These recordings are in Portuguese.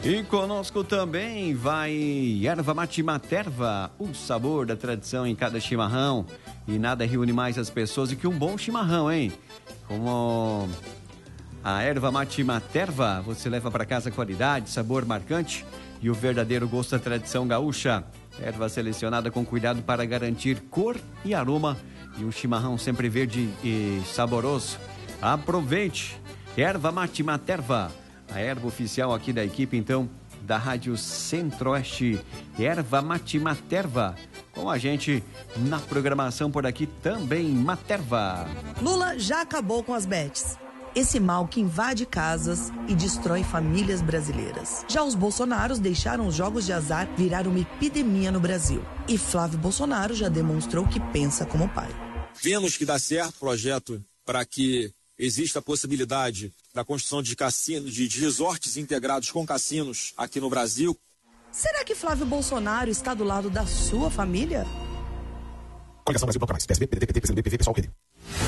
E conosco também vai erva mate Materva, o sabor da tradição em cada chimarrão. E nada reúne mais as pessoas do que um bom chimarrão, hein? Como a erva mate Materva, você leva para casa qualidade, sabor marcante e o verdadeiro gosto da tradição gaúcha. Erva selecionada com cuidado para garantir cor e aroma e um chimarrão sempre verde e saboroso. Aproveite! Erva mate Materva, a erva oficial aqui da equipe, então, da Rádio Centro-Oeste. Erva mate Materva, com a gente na programação por aqui também, Materva. Lula já acabou com as bets. Esse mal que invade casas e destrói famílias brasileiras. Já os Bolsonaros deixaram os jogos de azar virar uma epidemia no Brasil. E Flávio Bolsonaro já demonstrou que pensa como pai. Vemos que dá certo o projeto para que existe a possibilidade da construção de cassinos, de resorts integrados com cassinos aqui no Brasil. Será que Flávio Bolsonaro está do lado da sua família? Coligação Brasil Bloco Mais, PSB, PDT, PCdoB, PV, PSOL, PD.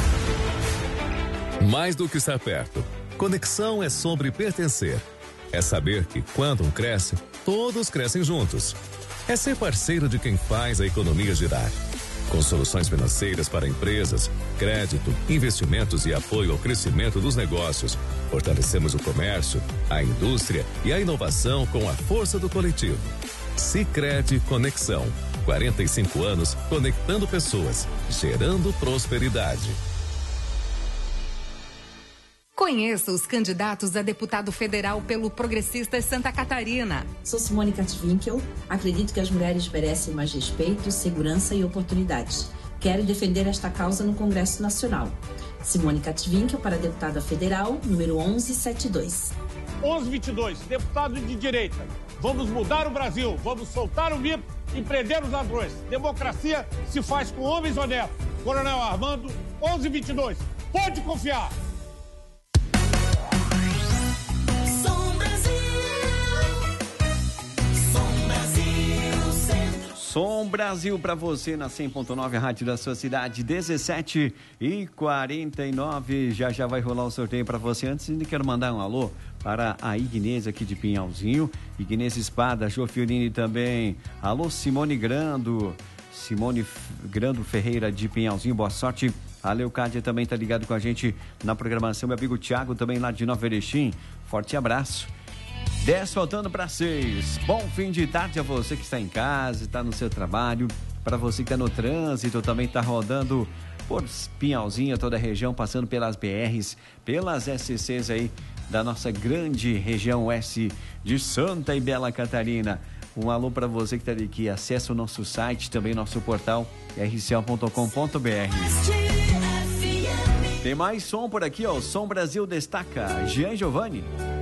Mais do que estar perto, conexão é sobre pertencer. É saber que quando um cresce, todos crescem juntos. É ser parceiro de quem faz a economia girar. Com soluções financeiras para empresas, crédito, investimentos e apoio ao crescimento dos negócios, fortalecemos o comércio, a indústria e a inovação com a força do coletivo. Sicredi Conexão. 45 anos conectando pessoas, gerando prosperidade. Conheça os candidatos a deputado federal pelo Progressistas Santa Catarina. Sou Simone Katwinkel. Acredito que as mulheres merecem mais respeito, segurança e oportunidades. Quero defender esta causa no Congresso Nacional. Simone Katwinkel para deputada federal, número 1172. 1122, deputado de direita. Vamos mudar o Brasil, vamos soltar o mito e prender os ladrões. Democracia se faz com homens honestos. Coronel Armando, 1122. Pode confiar. Som Brasil para você na 100.9, a rádio da sua cidade, 17h49. Já vai rolar o sorteio para você. Antes, ainda quero mandar um alô para a Ignez aqui de Pinhalzinho, Ignez Espada, Jô Fiorini também. Alô, Simone Grando Ferreira de Pinhalzinho, boa sorte. A Leucádia também está ligado com a gente na programação. Meu amigo Thiago também lá de Nova Erechim, forte abraço. 10 faltando para 6. Bom fim de tarde a você que está em casa, está no seu trabalho. Para você que está no trânsito, também está rodando por Pinhalzinho, toda a região, passando pelas BRs, pelas SCs aí da nossa grande região oeste de Santa e Bela Catarina. Um alô para você que está aqui. Acesse o nosso site, também nosso portal rcl.com.br. Tem mais som por aqui, ó. Som Brasil destaca. Jean Giovanni.